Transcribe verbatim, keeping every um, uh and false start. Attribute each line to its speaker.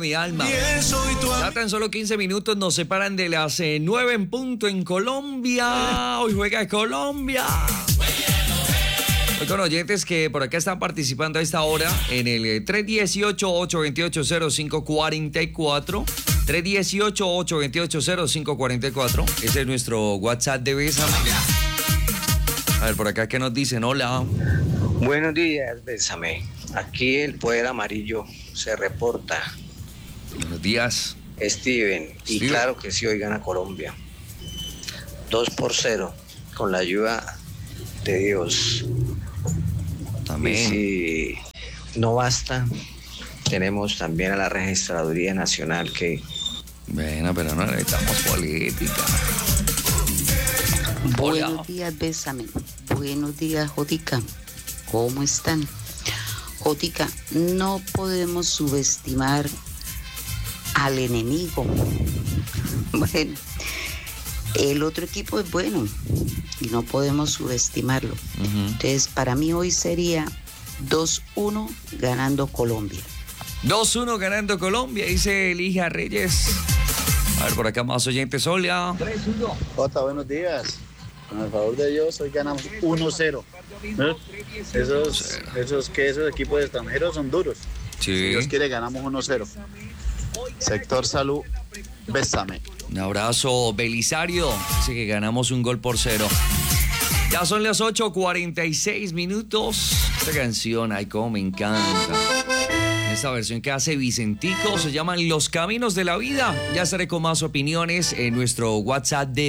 Speaker 1: Mi alma. Ya tan solo quince minutos nos separan de las eh, nueve en punto en Colombia. Hoy juega Colombia. Hoy con oyentes que por acá están participando a esta hora en el eh, tres uno ocho, ocho dos ocho, cero cinco cuatro cuatro. tres uno ocho, ocho dos ocho, cero cinco cuatro cuatro. Ese es nuestro WhatsApp de Bésame. A ver, por acá, ¿qué nos dicen? Hola.
Speaker 2: Buenos días, Bésame. Aquí el poder amarillo se reporta.
Speaker 1: Buenos días.
Speaker 2: Steven, y
Speaker 1: Steven.
Speaker 2: claro que sí, hoy gana Colombia. dos por cero, con la ayuda de Dios.
Speaker 1: También.
Speaker 2: Y si no basta, tenemos también a la Registraduría Nacional que...
Speaker 1: Bueno, pero no necesitamos política. Hola.
Speaker 3: Buenos días, Bésame. Buenos días, Jotica. ¿Cómo están? Jotica, no podemos subestimar al enemigo. Bueno, el otro equipo es bueno y no podemos subestimarlo.
Speaker 1: Uh-huh.
Speaker 3: Entonces, para mí hoy sería dos uno ganando Colombia.
Speaker 1: dos uno ganando Colombia, dice Elija Reyes. A ver, por acá más oyentes. Hola.
Speaker 4: Jota, buenos días. Con el favor de Dios, hoy ganamos uno cero. ¿Eh? Esos, esos, que esos equipos extranjeros son duros.
Speaker 1: Sí.
Speaker 4: Si Dios quiere, ganamos uno cero. Sector salud, Bésame.
Speaker 1: Un abrazo, Belisario. Dice que ganamos un gol por cero. Ya son las ocho cuarenta y seis minutos. Esta canción, ay, cómo me encanta. Esta versión que hace Vicentico se llaman Los Caminos de la Vida. Ya estaré con más opiniones en nuestro WhatsApp de